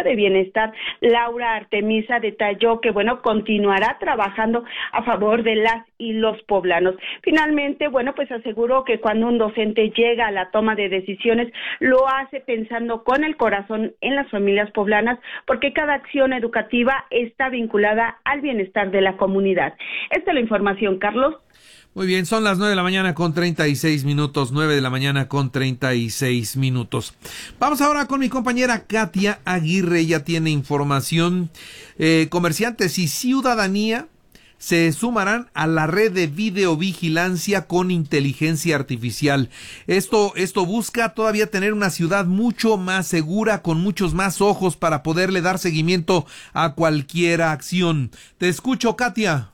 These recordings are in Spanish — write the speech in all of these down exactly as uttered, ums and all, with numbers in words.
secretaria de Bienestar, Laura Artemisa, detalló que, bueno, continuará trabajando a favor de las y los poblanos. Finalmente, bueno, pues aseguró que cuando un docente llega a la toma de decisiones, lo hace pensando con el corazón en las familias poblanas, porque cada acción educativa está vinculada al bienestar de la comunidad. Esta es la información, Carlos. Muy bien, son las nueve de la mañana con treinta y seis minutos, nueve de la mañana con treinta y seis minutos. Vamos ahora con mi compañera Katia Aguirre, ella tiene información. Eh, comerciantes y ciudadanía se sumarán a la red de videovigilancia con inteligencia artificial. Esto, esto busca todavía tener una ciudad mucho más segura, con muchos más ojos para poderle dar seguimiento a cualquier acción. Te escucho, Katia.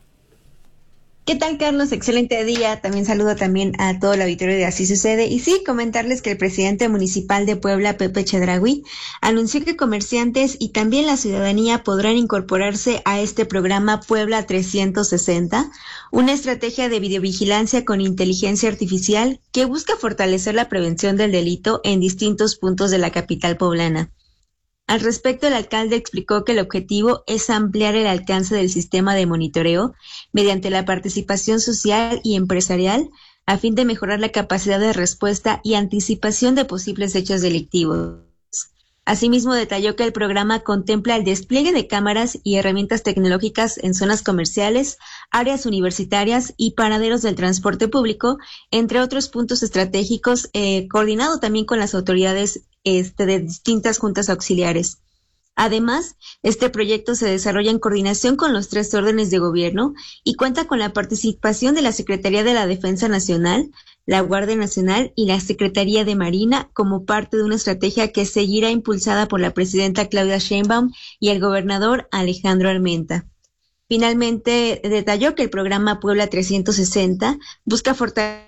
¿Qué tal, Carlos? Excelente día. También saludo también a todo el auditorio de Así Sucede. Y sí, comentarles que el presidente municipal de Puebla, Pepe Chedraui, anunció que comerciantes y también la ciudadanía podrán incorporarse a este programa Puebla trescientos sesenta, una estrategia de videovigilancia con inteligencia artificial que busca fortalecer la prevención del delito en distintos puntos de la capital poblana. Al respecto, el alcalde explicó que el objetivo es ampliar el alcance del sistema de monitoreo mediante la participación social y empresarial a fin de mejorar la capacidad de respuesta y anticipación de posibles hechos delictivos. Asimismo, detalló que el programa contempla el despliegue de cámaras y herramientas tecnológicas en zonas comerciales, áreas universitarias y paraderos del transporte público, entre otros puntos estratégicos, eh, coordinado también con las autoridades este, de distintas juntas auxiliares. Además, este proyecto se desarrolla en coordinación con los tres órdenes de gobierno y cuenta con la participación de la Secretaría de la Defensa Nacional, la Guardia Nacional y la Secretaría de Marina como parte de una estrategia que seguirá impulsada por la presidenta Claudia Sheinbaum y el gobernador Alejandro Armenta. Finalmente, detalló que el programa Puebla trescientos sesenta busca fortalecer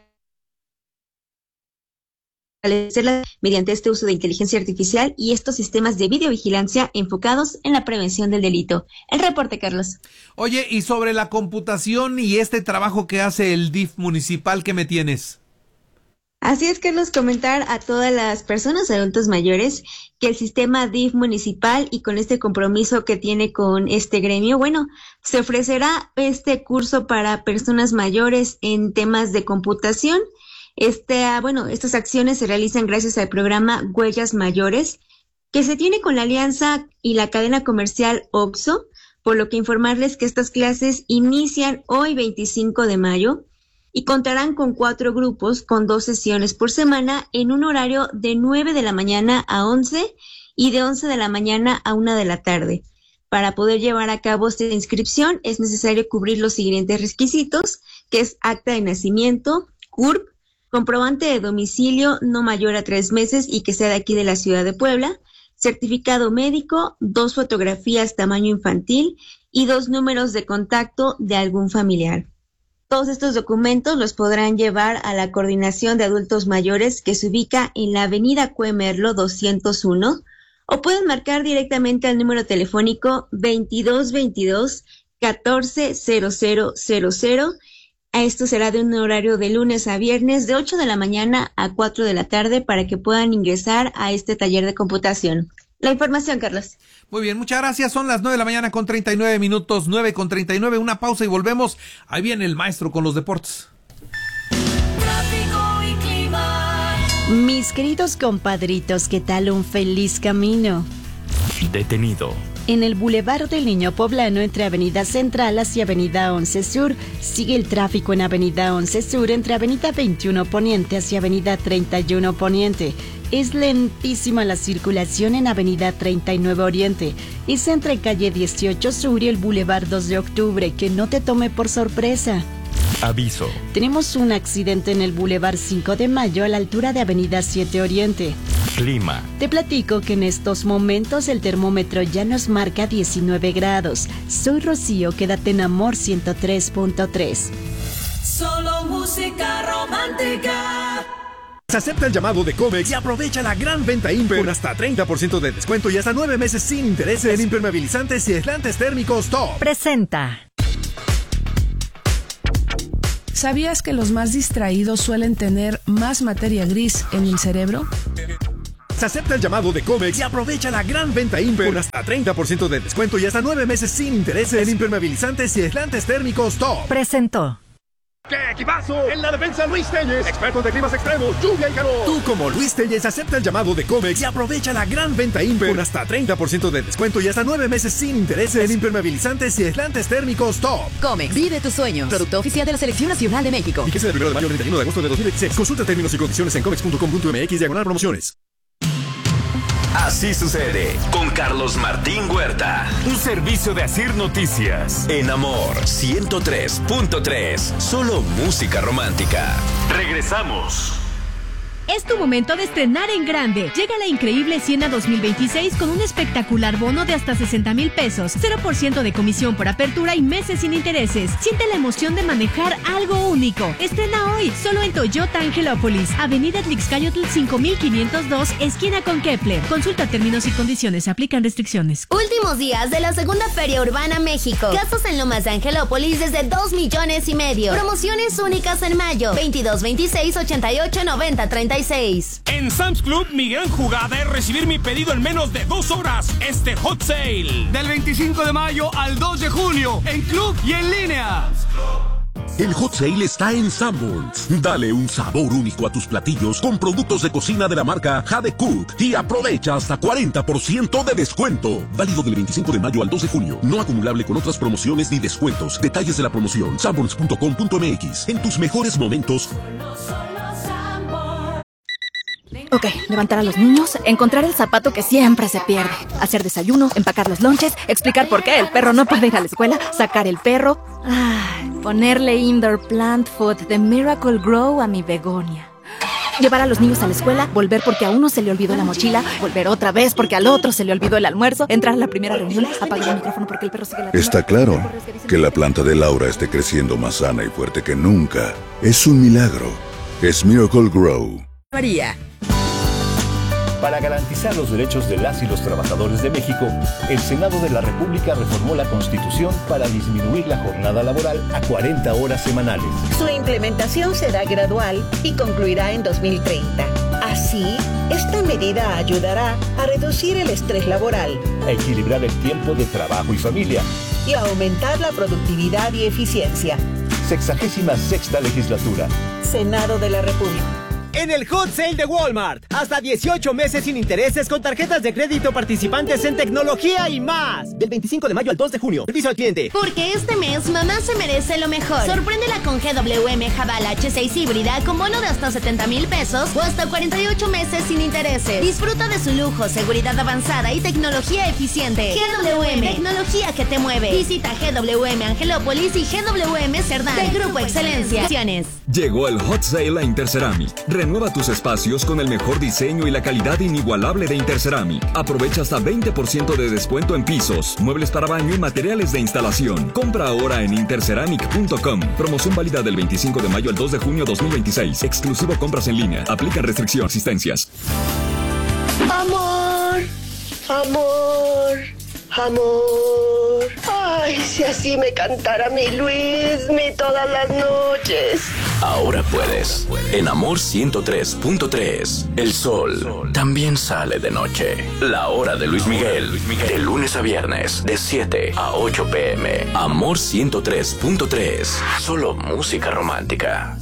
mediante este uso de inteligencia artificial y estos sistemas de videovigilancia enfocados en la prevención del delito. El reporte, Carlos. Oye, y sobre la computación y este trabajo que hace el D I F municipal, ¿qué me tienes? Así es, Carlos, comentar a todas las personas, adultos mayores, que el sistema D I F municipal y con este compromiso que tiene con este gremio, bueno, se ofrecerá este curso para personas mayores en temas de computación. Este, bueno, estas acciones se realizan gracias al programa Huellas Mayores, que se tiene con la alianza y la cadena comercial OXXO, por lo que informarles que estas clases inician hoy veinticinco de mayo y contarán con cuatro grupos con dos sesiones por semana en un horario de nueve de la mañana a once y de once de la mañana a una de la tarde. Para poder llevar a cabo esta inscripción es necesario cubrir los siguientes requisitos, que es acta de nacimiento, C U R P, comprobante de domicilio no mayor a tres meses y que sea de aquí de la ciudad de Puebla, certificado médico, dos fotografías tamaño infantil y dos números de contacto de algún familiar. Todos estos documentos los podrán llevar a la Coordinación de Adultos Mayores que se ubica en la avenida Cuemerlo doscientos uno o pueden marcar directamente al número telefónico veintidós veintidós catorce cero cero cero cero. A esto será de un horario de lunes a viernes de ocho de la mañana a cuatro de la tarde para que puedan ingresar a este taller de computación. La información, Carlos. Muy bien, muchas gracias. Son las nueve de la mañana con treinta y nueve minutos, nueve con treinta y nueve. Una pausa y volvemos. Ahí viene el maestro con los deportes. Tráfico y clima. Mis queridos compadritos, ¿qué tal? Un feliz camino. Detenido. En el Boulevard del Niño Poblano, entre Avenida Central hacia Avenida once Sur, sigue el tráfico en Avenida once Sur, entre Avenida veintiuno Poniente hacia Avenida treinta y uno Poniente. Es lentísima la circulación en Avenida treinta y nueve Oriente. Es entre Calle dieciocho Sur y el Boulevard dos de Octubre, que no te tome por sorpresa. Aviso. Tenemos un accidente en el Boulevard cinco de Mayo a la altura de Avenida siete Oriente. Clima. Te platico que en estos momentos el termómetro ya nos marca diecinueve grados. Soy Rocío, quédate en Amor ciento tres punto tres. Solo música romántica. Se acepta el llamado de Comex y aprovecha la gran venta Imper con hasta treinta por ciento de descuento y hasta nueve meses sin intereses en impermeabilizantes y aislantes térmicos Top. Presenta. ¿Sabías que los más distraídos suelen tener más materia gris en el cerebro? Tellez acepta el llamado de Comex y aprovecha la gran venta Imper con hasta treinta por ciento de descuento y hasta nueve meses sin intereses en impermeabilizantes y aislantes térmicos Top. Presentó. ¡Qué equipazo! En la defensa Luis Tellez, experto de climas extremos, lluvia y calor. Tú como Luis Tellez acepta el llamado de Comex y aprovecha la gran venta Imper con hasta treinta por ciento de descuento y hasta nueve meses sin intereses en impermeabilizantes y aislantes térmicos Top. Comex, vive tus sueños. Producto oficial de la Selección Nacional de México. Fíjese del primero de mayo al treinta y uno de agosto de dos mil veintiséis. Consulta términos y condiciones en comex punto com punto m x diagonal promociones. Así sucede con Carlos Martín Huerta. Un servicio de Asir Noticias. En Amor ciento tres punto tres. Solo música romántica. Regresamos. Es tu momento de estrenar en grande. Llega la increíble Siena dos mil veintiséis con un espectacular bono de hasta sesenta mil pesos, cero por ciento de comisión por apertura y meses sin intereses. Siente la emoción de manejar algo único. Estrena hoy, solo en Toyota Angelópolis, Avenida Tlixcayotl cinco mil quinientos dos, esquina con Kepler. Consulta términos y condiciones, aplican restricciones. Últimos días de la segunda Feria Urbana México. Gastos en Lomas de Angelópolis desde dos millones y medio. Promociones únicas en mayo. veintidós veintiséis ochenta y ocho noventa treinta y seis. En Sam's Club, mi gran jugada es recibir mi pedido en menos de dos horas. Este Hot Sale. Del veinticinco de mayo al dos de junio. En club y en línea. El Hot Sale está en Sanborns. Dale un sabor único a tus platillos con productos de cocina de la marca Jade Cook y aprovecha hasta cuarenta por ciento de descuento. Válido del veinticinco de mayo al dos de junio. No acumulable con otras promociones ni descuentos. Detalles de la promoción: sanborns punto com punto m x. En tus mejores momentos. Ok, levantar a los niños, encontrar el zapato que siempre se pierde, hacer desayuno, empacar los lonches, explicar por qué el perro no puede ir a la escuela, sacar el perro, ay, ponerle indoor plant food de Miracle Grow a mi begonia. Llevar a los niños a la escuela, volver porque a uno se le olvidó la mochila, volver otra vez porque al otro se le olvidó el almuerzo, entrar a la primera reunión, apagar el micrófono porque el perro sigue la... Está claro que la planta de Laura esté creciendo más sana y fuerte que nunca. Es un milagro. Es Miracle Grow. María. Para garantizar los derechos de las y los trabajadores de México, el Senado de la República reformó la Constitución para disminuir la jornada laboral a cuarenta horas semanales. Su implementación será gradual y concluirá en dos mil treinta. Así, esta medida ayudará a reducir el estrés laboral, a equilibrar el tiempo de trabajo y familia y a aumentar la productividad y eficiencia. Sexagésima sexta legislatura. Senado de la República. En el Hot Sale de Walmart, hasta dieciocho meses sin intereses con tarjetas de crédito participantes en tecnología y más. Del veinticinco de mayo al dos de junio. Servicio al cliente. Porque este mes mamá se merece lo mejor. Sorpréndela con G W M Jabal H seis híbrida con bono de hasta setenta mil pesos o hasta cuarenta y ocho meses sin intereses. Disfruta de su lujo, seguridad avanzada y tecnología eficiente. G W M, tecnología que te mueve. Visita G W M Angelópolis y G W M Cerdán. De Grupo Excelencia. Llegó el Hot Sale a Interceramic. Renueva tus espacios con el mejor diseño y la calidad inigualable de Interceramic. Aprovecha hasta veinte por ciento de descuento en pisos, muebles para baño y materiales de instalación. Compra ahora en interceramic punto com. Promoción válida del veinticinco de mayo al dos de junio dos mil veintiséis. Exclusivo compras en línea. Aplican restricción. Asistencias. Amor, amor, amor. Ay, si así me cantara mi Luismi todas las noches. Ahora puedes. En Amor ciento tres punto tres. El sol también sale de noche. La hora de Luis Miguel. De lunes a viernes. De siete a ocho pm. Amor ciento tres punto tres. Solo música romántica.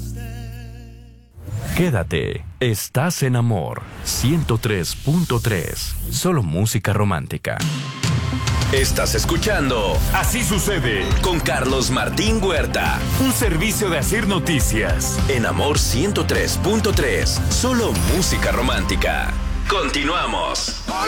Quédate. Estás en Amor ciento tres punto tres. Solo música romántica. Estás escuchando Así Sucede con Carlos Martín Huerta. Un servicio de Asir Noticias. En Amor ciento tres punto tres. Solo música romántica. Continuamos.